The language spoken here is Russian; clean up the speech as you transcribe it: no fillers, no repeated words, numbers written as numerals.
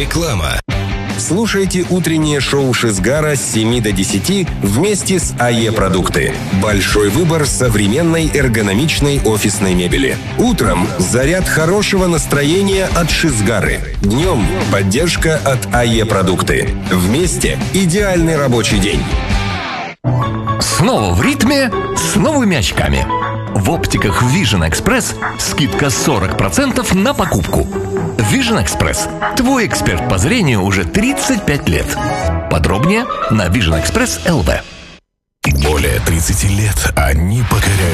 Реклама. Слушайте утреннее шоу Шизгара с 7 до 10 вместе с АЕ Продукты. Большой выбор современной эргономичной офисной мебели. Утром заряд хорошего настроения от Шизгары. Днем поддержка от АЕ Продукты. Вместе идеальный рабочий день. Снова в ритме с новыми очками. В оптиках Vision Express скидка 40% на покупку. Vision Express – твой эксперт по зрению уже 35 лет. Подробнее на Vision Express LV. Более 30 лет они покоряют